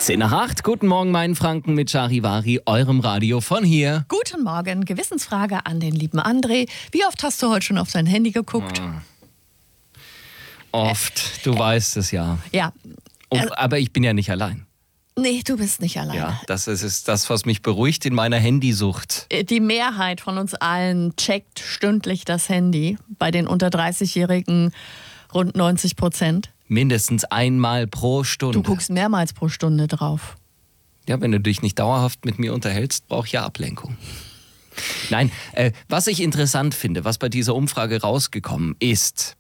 10:08, guten Morgen Mainfranken mit Charivari, eurem Radio von hier. Guten Morgen, Gewissensfrage an den lieben André. Wie oft hast du heute schon auf dein Handy geguckt? Oft, du weißt es ja. Ja. Aber ich bin ja nicht allein. Nee, du bist nicht alleine. Ja, das ist das, was mich beruhigt in meiner Handysucht. Die Mehrheit von uns allen checkt stündlich das Handy. Bei den unter 30-Jährigen rund 90%. Mindestens einmal pro Stunde. Du guckst mehrmals pro Stunde drauf. Ja, wenn du dich nicht dauerhaft mit mir unterhältst, brauche ich ja Ablenkung. Nein, was ich interessant finde, was bei dieser Umfrage rausgekommen ist,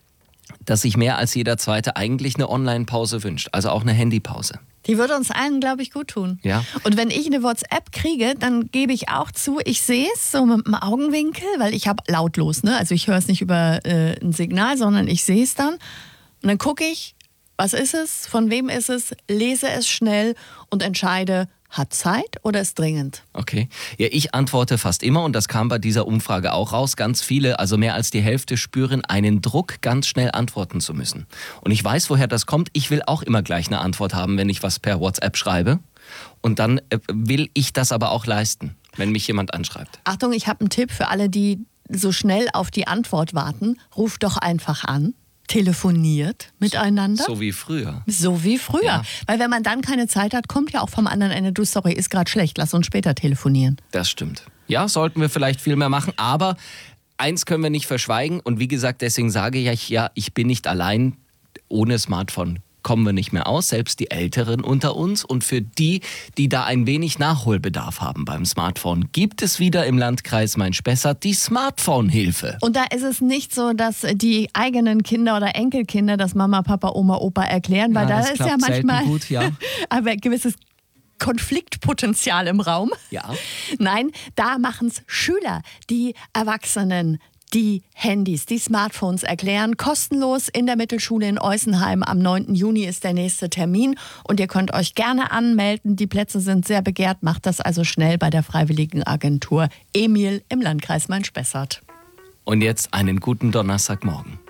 dass sich mehr als jeder Zweite eigentlich eine Online-Pause wünscht, also auch eine Handypause. Die würde uns allen, glaube ich, gut tun. Ja. Und wenn ich eine WhatsApp kriege, dann gebe ich auch zu, ich sehe es so mit dem Augenwinkel, weil ich habe lautlos, ne? Also ich höre es nicht über ein Signal, sondern ich sehe es dann. Und dann gucke ich, was ist es, von wem ist es, lese es schnell und entscheide, hat Zeit oder ist dringend? Okay. Ja, ich antworte fast immer und das kam bei dieser Umfrage auch raus. Ganz viele, also mehr als die Hälfte, spüren einen Druck, ganz schnell antworten zu müssen. Und ich weiß, woher das kommt. Ich will auch immer gleich eine Antwort haben, wenn ich was per WhatsApp schreibe. Und dann will ich das aber auch leisten, wenn mich jemand anschreibt. Achtung, ich habe einen Tipp für alle, die so schnell auf die Antwort warten. Ruf doch einfach an. Telefoniert miteinander. So wie früher. So wie früher. Ja. Weil wenn man dann keine Zeit hat, kommt ja auch vom anderen Ende, du, sorry, ist gerade schlecht, lass uns später telefonieren. Das stimmt. Ja, sollten wir vielleicht viel mehr machen, aber eins können wir nicht verschweigen und wie gesagt, deswegen sage ich ja, ich bin nicht allein. Ohne Smartphone kommen wir nicht mehr aus, selbst die Älteren unter uns. Und für die, die da ein wenig Nachholbedarf haben beim Smartphone, gibt es wieder im Landkreis Main-Spessart die Smartphone-Hilfe. Und da ist es nicht so, dass die eigenen Kinder oder Enkelkinder das Mama, Papa, Oma, Opa erklären, weil da ist ja manchmal gut, ja. aber ein gewisses Konfliktpotenzial im Raum. Ja. Nein, da machen es Schüler, die Erwachsenen, die Handys, die Smartphones erklären. Kostenlos in der Mittelschule in Eusenheim. Am 9. Juni ist der nächste Termin. Und ihr könnt euch gerne anmelden. Die Plätze sind sehr begehrt. Macht das also schnell bei der Freiwilligenagentur Emil im Landkreis Main-Spessart. Und jetzt einen guten Donnerstagmorgen.